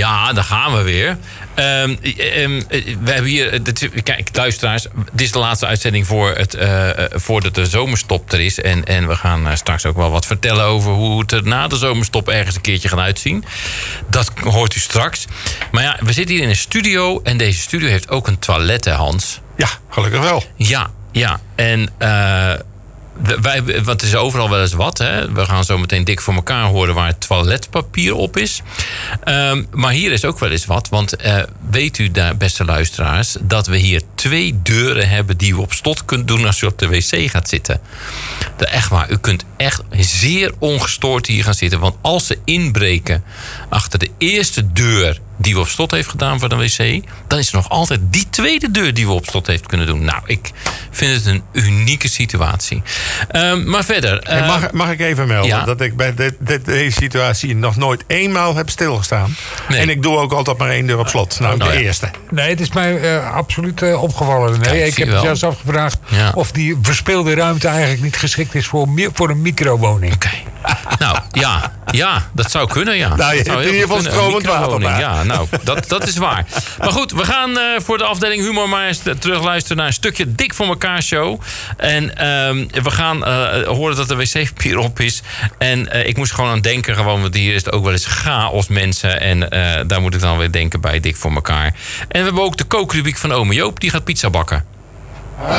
Ja, daar gaan we weer. We hebben hier... Kijk, luisteraars, dit is de laatste uitzending voordat de zomerstop er is. En we gaan straks ook wel wat vertellen over hoe het er na de zomerstop ergens een keertje gaat uitzien. Dat hoort u straks. Maar ja, we zitten hier in een studio. En deze studio heeft ook een toilet, hè, Hans? Ja, gelukkig wel. Ja. En... want het is overal wel eens wat. Hè? We gaan zo meteen dik voor elkaar horen waar het toiletpapier op is. Maar hier is ook wel eens wat. Want weet u, beste luisteraars, dat we hier 2 deuren hebben die u op slot kunt doen als u op de wc gaat zitten. Echt waar, u kunt echt zeer ongestoord hier gaan zitten. Want als ze inbreken achter de eerste deur die we op slot heeft gedaan voor de wc, dan is er nog altijd die tweede deur die we op slot heeft kunnen doen. Nou, ik vind het een unieke situatie. Maar verder... Mag ik even melden dat ik bij deze situatie nog nooit eenmaal heb stilgestaan. Nee. En ik doe ook altijd maar 1 deur op slot. De eerste. Nee, het is mij absoluut opgevallen. Nee, Kijk, ik heb zelfs afgevraagd of die verspeelde ruimte eigenlijk niet geschikt is voor een microwoning. Oké. Nou, ja, dat zou kunnen, ja. Nou, je hebt in ieder geval stromend water. Ja, nou, dat is waar. Maar goed, we gaan voor de afdeling humor maar eens terugluisteren naar een stukje Dik voor elkaar show. En we gaan horen dat de wc-papier op is. En ik moest gewoon aan denken, want hier is het ook wel eens chaos, mensen. En daar moet ik dan weer denken bij Dik voor elkaar. En we hebben ook de kookrubriek van ome Joop, die gaat pizza bakken.